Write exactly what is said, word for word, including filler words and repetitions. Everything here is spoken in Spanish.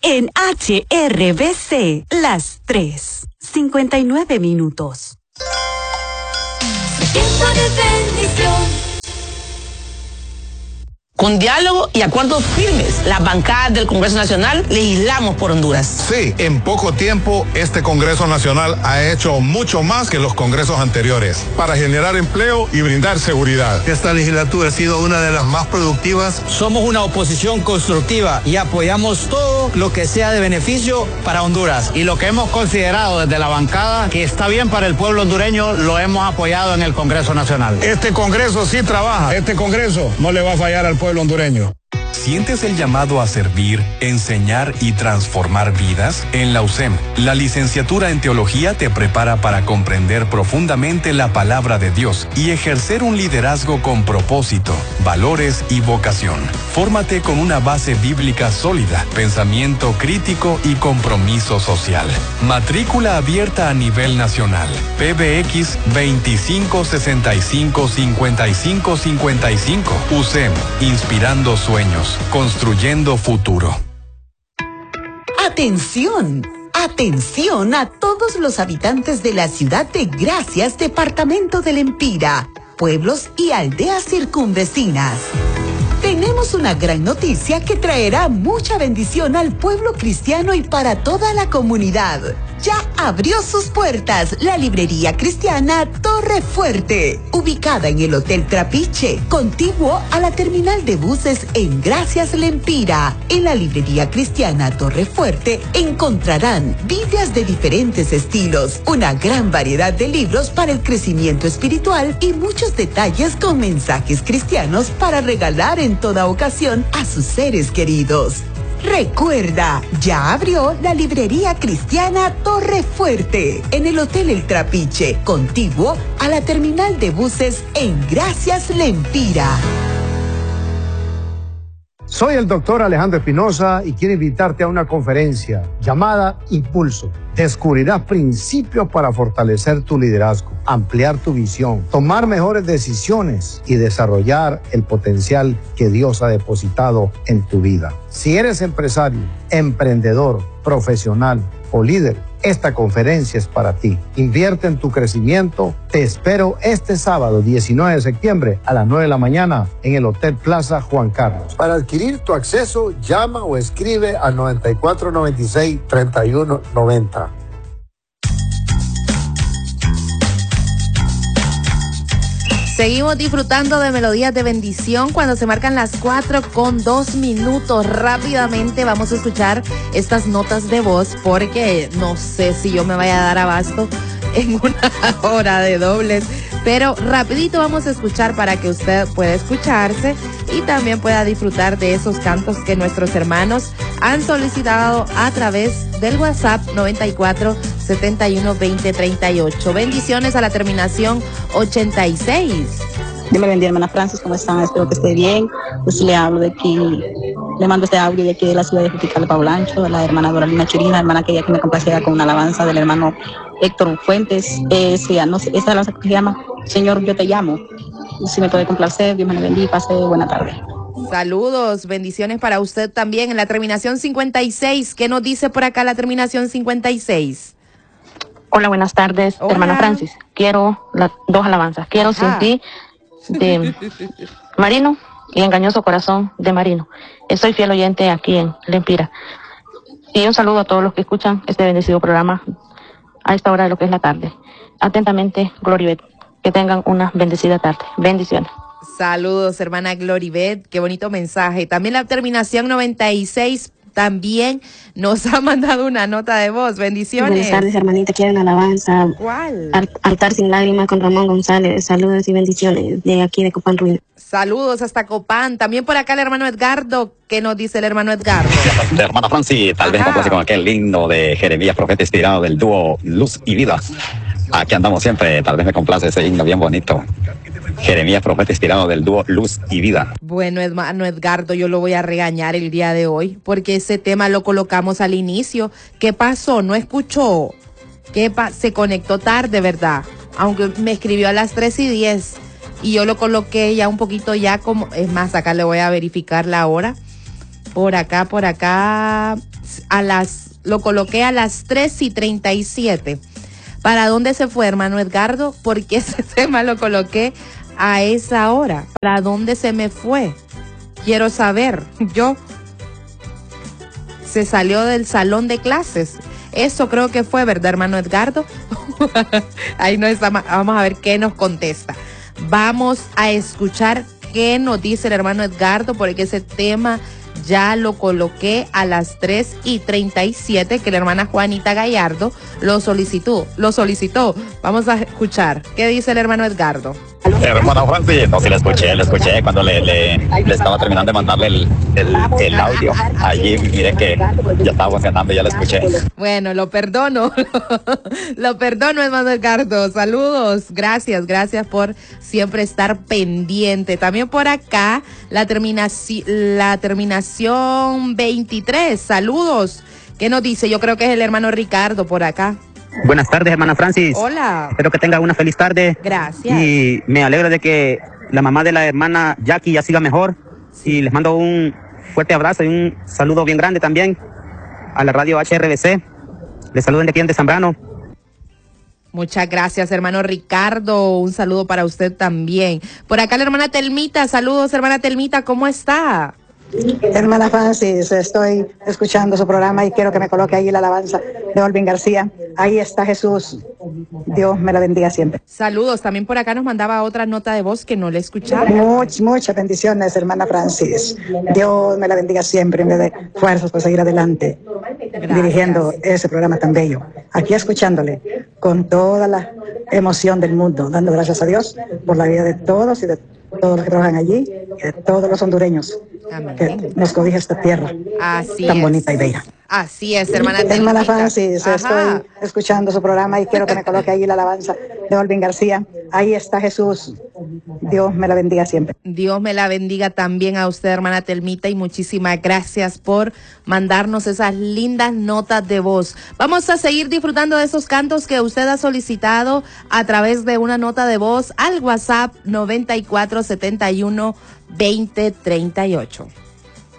En H R B C, las tres, cincuenta y nueve minutos. Tiempo de bendición. Con diálogo y acuerdos firmes, las bancadas del Congreso Nacional legislamos por Honduras. Sí, en poco tiempo este Congreso Nacional ha hecho mucho más que los congresos anteriores para generar empleo y brindar seguridad. Esta legislatura ha sido una de las más productivas. Somos una oposición constructiva y apoyamos todo lo que sea de beneficio para Honduras. Y lo que hemos considerado desde la bancada que está bien para el pueblo hondureño, lo hemos apoyado en el Congreso Nacional. Este Congreso sí trabaja. Este Congreso no le va a fallar al pueblo pueblo hondureño. ¿Sientes el llamado a servir, enseñar y transformar vidas? En la U S E M, la licenciatura en Teología te prepara para comprender profundamente la palabra de Dios y ejercer un liderazgo con propósito, valores y vocación. Fórmate con una base bíblica sólida, pensamiento crítico y compromiso social. Matrícula abierta a nivel nacional. P B X veinticinco sesenta y cinco cincuenta y cinco cincuenta y cinco. U S E M, inspirando sueños, construyendo futuro. Atención, atención a todos los habitantes de la ciudad de Gracias, departamento del Empira, pueblos y aldeas circunvecinas. Tenemos una gran noticia que traerá mucha bendición al pueblo cristiano y para toda la comunidad. Ya abrió sus puertas la librería cristiana Torre Fuerte, ubicada en el Hotel Trapiche, contiguo a la terminal de buses en Gracias Lempira. En la librería cristiana Torre Fuerte encontrarán Biblias de diferentes estilos, una gran variedad de libros para el crecimiento espiritual y muchos detalles con mensajes cristianos para regalar en toda ocasión a sus seres queridos. Recuerda, ya abrió la librería cristiana Torre Fuerte en el Hotel El Trapiche, contiguo a la terminal de buses en Gracias Lempira. Soy el doctor Alejandro Espinosa y quiero invitarte a una conferencia llamada Impulso. Descubrirás principios para fortalecer tu liderazgo, ampliar tu visión, tomar mejores decisiones y desarrollar el potencial que Dios ha depositado en tu vida. Si eres empresario, emprendedor, profesional o líder, esta conferencia es para ti. Invierte en tu crecimiento. Te espero este sábado diecinueve de septiembre a las nueve de la mañana en el Hotel Plaza Juan Carlos. Para adquirir tu acceso, llama o escribe al noventa y cuatro noventa y seis treinta y uno noventa. Seguimos disfrutando de melodías de bendición cuando se marcan las cuatro con dos minutos. Rápidamente vamos a escuchar estas notas de voz porque no sé si yo me vaya a dar abasto en una hora de dobles. Pero rapidito vamos a escuchar para que usted pueda escucharse y también pueda disfrutar de esos cantos que nuestros hermanos han solicitado a través del WhatsApp noventa y cuatro setenta y uno veinte treinta y ocho. Bendiciones a la terminación ochenta y seis. Dios me bendiga, hermana Francis, ¿cómo están? Espero que esté bien. Pues le hablo de aquí, le mando este audio de aquí de la ciudad de Juticala de Paulancho, a la hermana Doralina Churina, la hermana que ella que me complacía con una alabanza del hermano Héctor Fuentes. Eh, sí, no sé, esta alabanza que se llama Señor, yo te llamo. Si me puede complacer, Dios me bendiga, pase buena tarde. Saludos, bendiciones para usted también. En la terminación cincuenta y seis, ¿qué nos dice por acá la terminación cincuenta y seis? Hola, buenas tardes, Hola. Hermana Francis. Quiero las dos alabanzas. Quiero Ajá. Sin ti de Marino y Engañoso Corazón de Marino. Soy fiel oyente aquí en Lempira. Y un saludo a todos los que escuchan este bendecido programa a esta hora de lo que es la tarde. Atentamente, Gloribet. Que tengan una bendecida tarde. Bendiciones. Saludos, hermana Gloribet. Qué bonito mensaje. También la terminación noventa y seis también nos ha mandado una nota de voz. Bendiciones. Buenas tardes, hermanita. Quieren alabanza. ¿Cuál? Altar sin lágrimas con Ramón González. Saludos y bendiciones de aquí de Copán Ruiz. Saludos hasta Copán. También por acá el hermano Edgardo. ¿Qué nos dice el hermano Edgardo? De hermana Francis, tal vez complace con aquel himno de Jeremías, profeta inspirado del dúo Luz y Vida. Aquí andamos siempre, tal vez me complace ese himno bien bonito. Jeremías, profeta inspirado del dúo Luz y Vida. Bueno, hermano Edgardo, yo lo voy a regañar el día de hoy, porque ese tema lo colocamos al inicio. ¿Qué pasó? ¿No escuchó? ¿Qué pa- Se conectó tarde, ¿verdad? Aunque me escribió a las tres y diez, y yo lo coloqué ya un poquito ya como... Es más, acá le voy a verificar la hora. Por acá, por acá... a las, lo coloqué a las tres y treinta y siete. ¿Para dónde se fue, hermano Edgardo? Porque ese tema lo coloqué a esa hora. ¿Para dónde se me fue? Quiero saber. Yo se salió del salón de clases. Eso creo que fue, ¿verdad, hermano Edgardo? Ahí no está. Vamos a ver qué nos contesta. Vamos a escuchar qué nos dice el hermano Edgardo, porque ese tema ya lo coloqué a las tres y treinta y siete, que la hermana Juanita Gallardo lo solicitó. Lo solicitó. Vamos a escuchar qué dice el hermano Edgardo. Hermana Francis, no, sí la escuché, la escuché cuando le, le, le estaba terminando de mandarle el, el, el audio. Allí, miren que ya estaba funcionando, ya la escuché. Bueno, lo perdono, lo perdono, hermano Edgardo. Saludos, gracias, gracias por siempre estar pendiente. También por acá, la, terminaci la terminación veintitrés, saludos. ¿Qué nos dice? Yo creo que es el hermano Ricardo por acá. Buenas tardes, hermana Francis. Hola. Espero que tenga una feliz tarde. Gracias. Y me alegro de que la mamá de la hermana Jackie ya siga mejor. Sí. Y les mando un fuerte abrazo y un saludo bien grande también a la radio H R B C. Les saludan de aquí en de Zambrano. Muchas gracias, hermano Ricardo. Un saludo para usted también. Por acá la hermana Telmita. Saludos, hermana Telmita. ¿Cómo está? Hermana Francis, estoy escuchando su programa y quiero que me coloque ahí la alabanza de Olvin García. Ahí está Jesús. Dios me la bendiga siempre. Saludos. También por acá nos mandaba otra nota de voz que no le escuchaba. Muchas, muchas bendiciones, hermana Francis. Dios me la bendiga siempre y me dé fuerzas para seguir adelante. Gracias. Dirigiendo ese programa tan bello. Aquí escuchándole con toda la emoción del mundo, dando gracias a Dios por la vida de todos y de todos los que trabajan allí y de todos los hondureños. Amén. Que nos cobija esta tierra. Así tan es. bonita y bella. Así es, hermana. Hermana Francis, Ajá. estoy escuchando su programa y quiero que me coloque ahí la alabanza de Olvin García. Ahí está Jesús. Dios me la bendiga siempre. Dios me la bendiga también a usted, hermana Telmita, y muchísimas gracias por mandarnos esas lindas notas de voz. Vamos a seguir disfrutando de esos cantos que usted ha solicitado a través de una nota de voz al WhatsApp noventa y cuatro setenta y uno veinte treinta y ocho.